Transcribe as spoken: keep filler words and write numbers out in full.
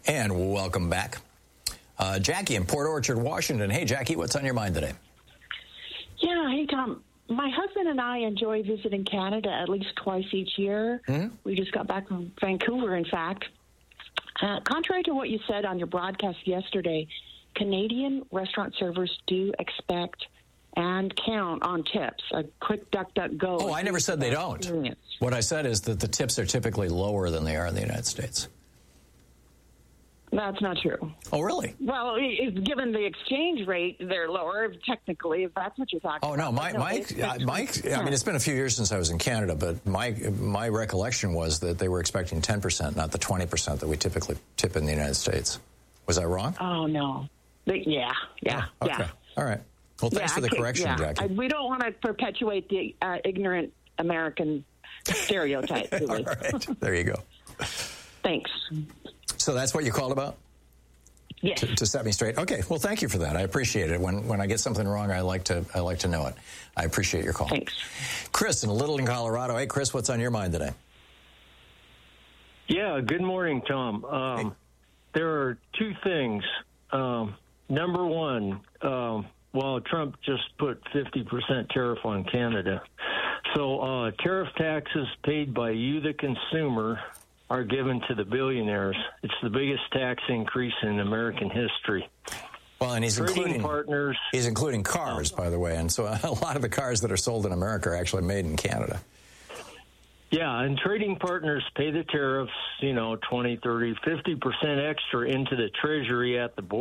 And welcome back. Uh, Jackie in Port Orchard, Washington. Hey, Jackie, what's on your mind today? Yeah, hey, Tom. My husband and I enjoy visiting Canada at least twice each year. Mm-hmm. We just got back from Vancouver, in fact. Uh, contrary to what you said on your broadcast yesterday, Canadian restaurant servers do expect and count on tips. A quick duck, duck, go. Oh, I never said they don't. Experience. What I said is that the tips are typically lower than they are in the United States. That's not true. Oh, really? Well, if, given the exchange rate, they're lower, technically, if that's what you're talking oh, about. Oh, no, Mike, Mike, uh, Mike, I mean, it's been a few years since I was in Canada, but my, my recollection was that they were expecting ten percent, not the twenty percent that we typically tip in the United States. Was I wrong? Oh, no. But yeah, yeah, oh, okay. yeah. All right. Well, thanks yeah, for the okay, correction, yeah. Jackie. I, we don't want to perpetuate the uh, ignorant American stereotype. All right. There you go. Thanks. So that's what you called about? Yes. To, to set me straight. Okay. Well, thank you for that. I appreciate it. When when I get something wrong, I like to I like to know it. I appreciate your call. Thanks. Chris in Littleton, Colorado. Hey, Chris, what's on your mind today? Yeah. Good morning, Tom. Um, hey. There are two things. Um, number one, um, well, Trump just put fifty percent tariff on Canada. So uh, tariff taxes paid by you, the consumer, are given to the billionaires. It's the biggest tax increase in American history. Well, and he's Trading including partners. He's including cars, by the way, and so a lot of the cars that are sold in America are actually made in Canada. Yeah, and trading partners pay the tariffs, you know, twenty, thirty, fifty percent extra into the Treasury at the border.